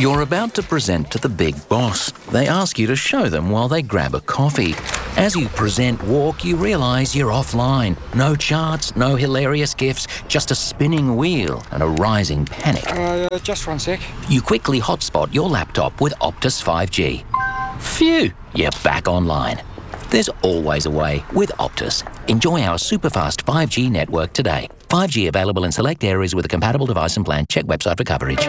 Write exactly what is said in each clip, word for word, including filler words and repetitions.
You're about to present to the big boss. They ask you to show them while they grab a coffee. As you present walk, you realise you're offline. No charts, no hilarious gifs, just a spinning wheel and a rising panic. Uh, just one sec. You quickly hotspot your laptop with Optus five G. Phew, you're back online. There's always a way with Optus. Enjoy our superfast five G network today. five G available in select areas with a compatible device and plan. Check website for coverage.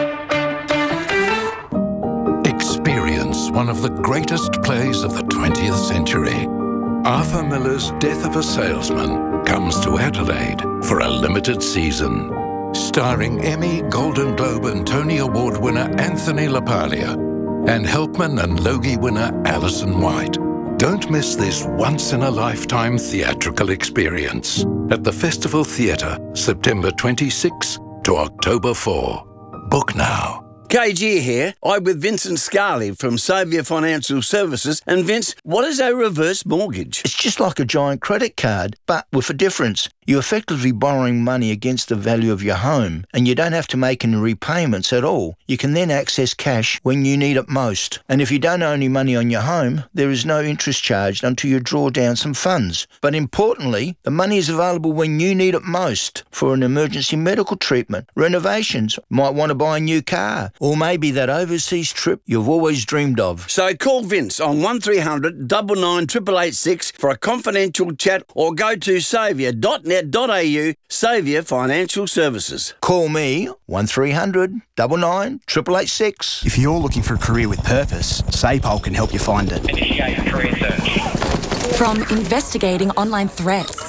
Experience one of the greatest plays of the twentieth century. Arthur Miller's Death of a Salesman comes to Adelaide for a limited season. Starring Emmy, Golden Globe and Tony Award winner Anthony LaPaglia and Helpman and Logie winner Alison White. Don't miss this once-in-a-lifetime theatrical experience at the Festival Theatre, September twenty-sixth to October fourth. Book now. K G here. I'm with Vincent Scarley from Saviour Financial Services. And Vince, what is a reverse mortgage? It's just like a giant credit card, but with a difference. You're effectively borrowing money against the value of your home, and you don't have to make any repayments at all. You can then access cash when you need it most. And if you don't owe any money on your home, there is no interest charged until you draw down some funds. But importantly, the money is available when you need it most for an emergency medical treatment, renovations, might want to buy a new car, or maybe that overseas trip you've always dreamed of. So call Vince on one three hundred nine nine eight eight eight six for a confidential chat, or go to saviour dot net dot a u. Saviour Financial Services. Call me one three hundred nine nine eight eight eight six. If you're looking for a career with purpose, SAPOL can help you find it. Initiate career search. From investigating online threats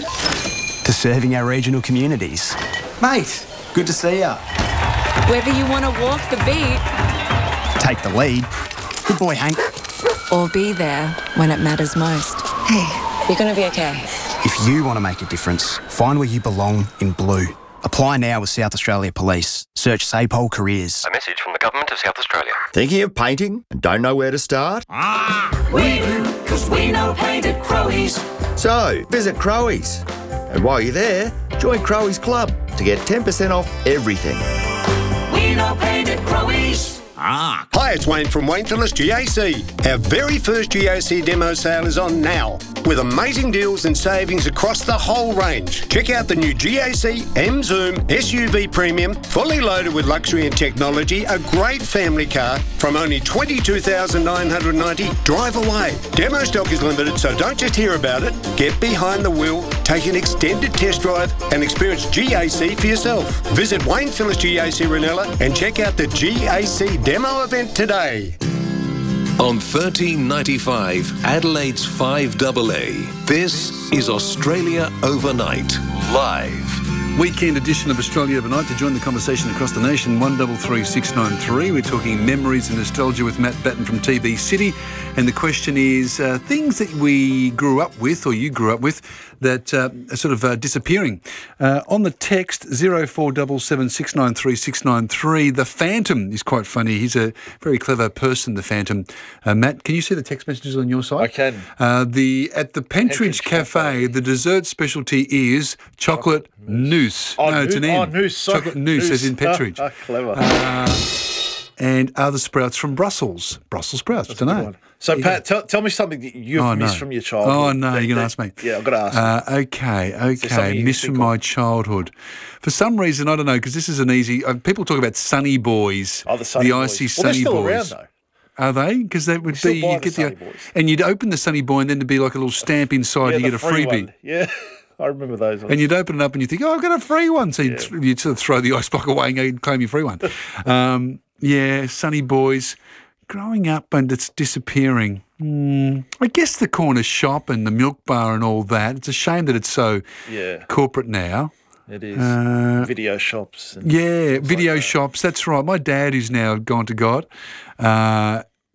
to serving our regional communities. Mate, good to see ya. Whether you want to walk the beat, take the lead. Good boy, Hank. Or be there when it matters most. Hey, you're going to be okay. If you want to make a difference, find where you belong in blue. Apply now with South Australia Police. Search SAPOL Careers. A message from the Government of South Australia. Thinking of painting and don't know where to start? Ah, we do, because we know paint at Crowies. So, visit Crowies. And while you're there, join Crowies Club to get ten percent off everything. We know paint at Crowies. Ah. Hi, it's Wayne from Wayne Phillips G A C. Our very first G A C demo sale is on now, with amazing deals and savings across the whole range. Check out the new G A C M Zoom S U V Premium, fully loaded with luxury and technology, a great family car from only twenty-two thousand nine hundred ninety dollars. Drive away. Demo stock is limited, so don't just hear about it. Get behind the wheel, take an extended test drive and experience G A C for yourself. Visit Wayne Phillips G A C Ranella and check out the G A C demo event today. On thirteen ninety-five, Adelaide's five A A, this is Australia Overnight, live. Weekend edition of Australia Overnight. To join the conversation across the nation, one three three six nine three. We're talking memories and nostalgia with Matt Batten from T V City. And the question is, uh, things that we grew up with, or you grew up with, that uh, are sort of uh, disappearing. Uh, on the text, zero four seven seven six nine three six nine three, the Phantom is quite funny. He's a very clever person, the Phantom. Uh, Matt, can you see the text messages on your side? I can. Uh, the At the Pentridge, Pentridge Cafe, Cafe, the dessert specialty is chocolate, chocolate nousse. Oh, no, it's an M. Oh, nousse. Sorry. Chocolate nousse, as in Pentridge. Oh, clever. Uh, and are the sprouts from Brussels? Brussels sprouts, I don't know. So, Pat, tell, tell me something that you've oh, missed no. from your childhood. Oh, no, that, you're going to that, ask me. Yeah, I've got to ask uh, Okay, okay. Missed from my childhood. For some reason, I don't know, because this is an easy... Uh, people talk about Sunny Boys. Oh, the Sunny the Boys. icy well, Sunny still Boys. Around, though. Are they? Because that would be... You'd get the, Boys. And you'd open the Sunny Boy and then there'd be like a little stamp inside, yeah, you get a free freebie. One. Yeah, I remember those ones. And you'd open it up and you think, oh, I've got a free one. So you'd, yeah. th- you'd sort of throw the ice block away and go and claim your free one. um, yeah, Sunny Boys. Growing up and it's disappearing. Mm, I guess the corner shop and the milk bar and all that. It's a shame that it's so yeah. corporate now. It is. Uh, video shops. And yeah, video like that. shops. That's right. My dad is now gone to God. Uh,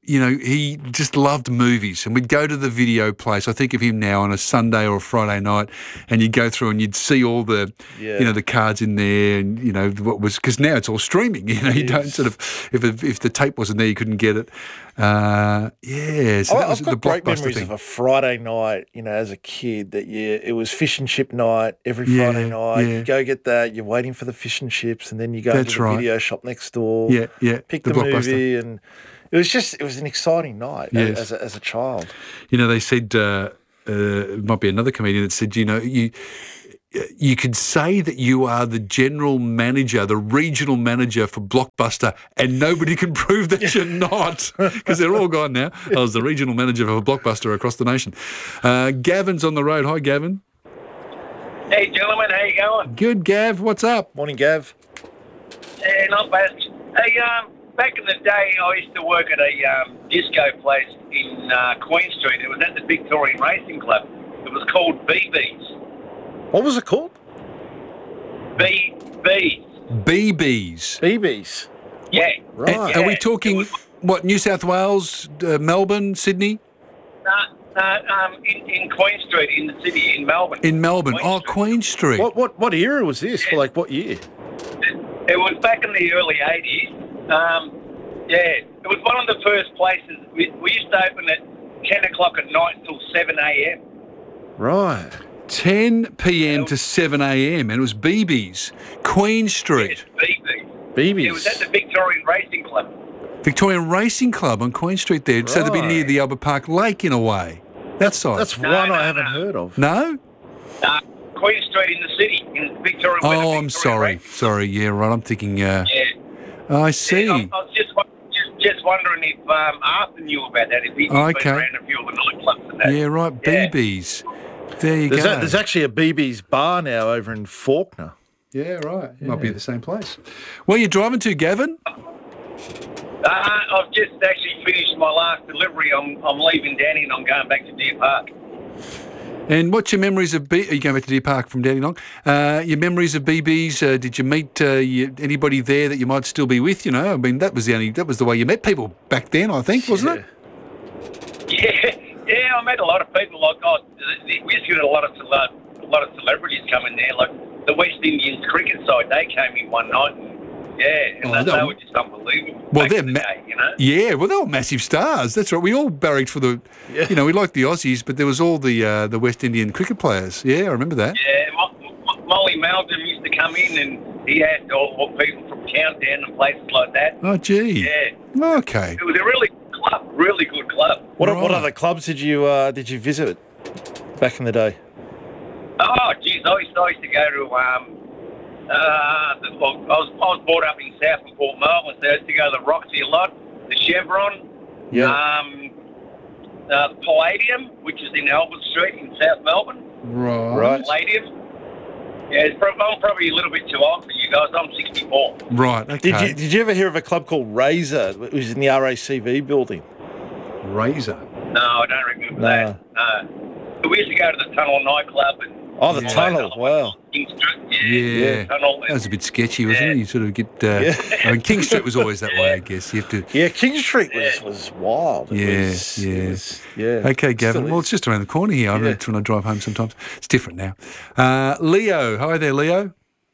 you know, he just loved movies, and we'd go to the video place. I think of him now on a Sunday or a Friday night, and you'd go through and you'd see all the, Yeah. you know, the cards in there, and you know what was because now it's all streaming. You know, you don't sort of if it, if the tape wasn't there, you couldn't get it. Uh, yeah, so that I- was I've the got great Blockbuster memories thing. of a Friday night, you know, as a kid, that yeah, it was fish and chip night every Yeah, Friday night. yeah. You go get that, you're waiting for the fish and chips, and then you go That's to the right. video shop next door. Yeah, yeah, Pick the the, Blockbuster. movie, and it was just, it was an exciting night Yes. as, a, as a child. You know, they said uh, uh, it might be another comedian that said, you know, you. You could say that you are the general manager, the regional manager for Blockbuster, and nobody can prove that you're not because they're all gone now. I was the regional manager for Blockbuster across the nation. Uh, Gavin's on the road. Hi, Gavin. Hey, gentlemen, how you going? Good, Gav. What's up? Morning, Gav. Yeah, not bad. Hey, um, back in the day, I used to work at a um, disco place in uh, Queen Street. It was at the Victorian Racing Club. It was called B B's. What was it called? B B's. B B's. B B's. Yeah. And Yeah. are we talking, what, New South Wales, uh, Melbourne, Sydney? Uh, uh, um, in, in Queen Street, in the city, in Melbourne. In Melbourne. Oh, Queen Street. What what what era was this? Like what year? It was back in the early eighties. Um, yeah, it was one of the first places. We, we used to open at ten o'clock at night until seven a.m. Right. ten p.m. to seven a.m. and it was B B's, Queen Street. B B's. B B's. It was at the Victorian Racing Club. Victorian Racing Club on Queen Street there. So they'd be near the Albert Park Lake in a way. That side. That's one I haven't heard of. No? Uh, Queen Street in the city, in Victoria. where the Oh, I'm Victorian sorry. Racing- Sorry, yeah, right. I'm thinking, uh, Yeah. oh, I see. I, I was just, won- just just wondering if um, Arthur knew about that. If he Oh, had okay. been around a few of the nightclubs and that. Yeah, right. Yeah. B B's. There you There's, go. a, there's actually a B B's bar now over in Faulkner. Yeah, right. Might be the same place. Where are you driving to, Gavin? Uh, I've just actually finished my last delivery. I'm I'm leaving Danny and I'm going back to Deer Park. And what's your memories of B? Are you going back to Deer Park from Dandenong? Uh, your memories of B B's? Uh, did you meet uh, you, anybody there that you might still be with? You know, I mean, that was the only that was the way you met people back then, I think, wasn't it? Yeah, yeah. I met a lot of people. Like, oh, we used to get a lot of cele- a lot of celebrities coming there. Like the West Indians cricket side, they came in one night. And, yeah, and Oh, they, that- they were just unbelievable. Well, back they're in the ma- day, you know. Yeah, well, they were massive stars. That's right. We all barracked for the, you know, we liked the Aussies, but there was all the uh, the West Indian cricket players. Yeah, I remember that. Yeah, Mo- Mo- Molly Meldrum used to come in and he had all, all people from Countdown and places like that. Oh, gee. Yeah. Okay. It was a really good club, really good club. What what other clubs did you uh, did you visit back in the day? Oh, geez, I used, I used to go to, um, uh, the, well, I was I was brought up in South and Port Melbourne, so I used to go to the Roxy a lot, the Chevron, Yeah. um, uh, the Palladium, which is in Albert Street in South Melbourne. Right. Right. Palladium. Yeah, it's prob- I'm probably a little bit too old for you guys. I'm sixty-four. Right. Okay. Did you did you ever hear of a club called Razor? It was in the R A C V building. Razor. No, I don't remember No. that. No. We used to go to the Tunnel nightclub and Oh, the Yeah. tunnel. Wow. King Street. Yeah. Yeah. Tunnel. That was a bit sketchy, wasn't Yeah. it? You sort of get. Uh, Yeah. I mean, King Street was always that way, I guess. You have to. Yeah, King Street was, was wild. It Yeah, was, it yeah. was- yeah. Okay, Gavin. Still Well, is. it's just around the corner here. I Yeah. yeah. when I drive home sometimes. It's different now. Uh, Leo. Hi there, Leo.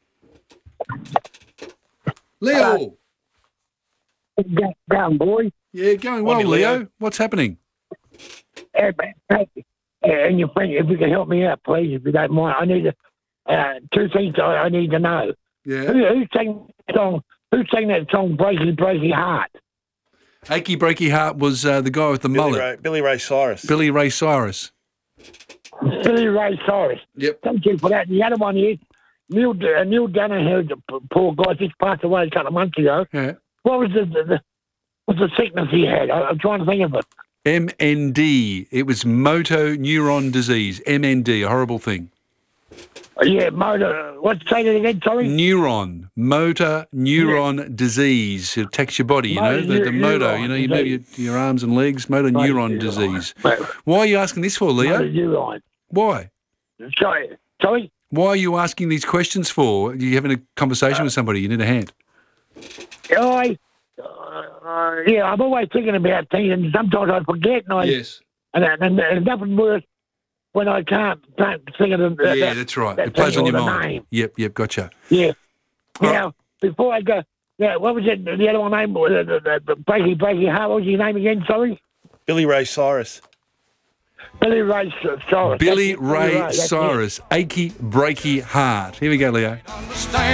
Leo. Down, boy. Yeah, going well, Morning, Leo. Leo. What's happening? Hey, man, thank you. Yeah, and your friend, if you can help me out, please, if you don't mind. I need to, uh, two things I, I need to know. Yeah. Who, who sang that song? Who sang that song, "Breaky Breaky Heart"? Achy Breaky Heart was uh, the guy with the Billy mullet. Ray, Billy Ray Cyrus. Billy Ray Cyrus. Billy Ray Cyrus. Yep. Thank you for that. And the other one is Neil uh, Neil Danaher, the p- poor guy, just passed away a couple of months ago. Yeah. What was the, the, the what's the sickness he had? I, I'm trying to think of it. M N D. It was motor neuron disease. M N D, a horrible thing. Uh, yeah, motor. What's say that again? Sorry. Neuron, motor neuron disease. It attacks your body, you know, Motor the, the neu- motor, neuron you know, you move your, your arms and legs, motor Motor neuron neuron. disease. Motor- Why are you asking this for, Leo? Motor neuron. Why? Sorry. Sorry. Why are you asking these questions for? Are you having a conversation with somebody? You need a hand. I, uh, yeah, I'm always thinking about things, and sometimes I forget, and I Yes. and, and there's nothing worse when I can't can't think of the Yeah, that, that's right. that It plays thing on your or the mind. name. Yep, yep, gotcha. Yeah. Now, before I go, yeah, what was it? The other one name? The, the, the, the Breaky Breaky Heart. What was your name again? Sorry. Billy Ray Cyrus. Billy Ray Cyrus. Billy That's it, Ray that's it. Cyrus, Achy Breaky Heart. Here we go, Leo.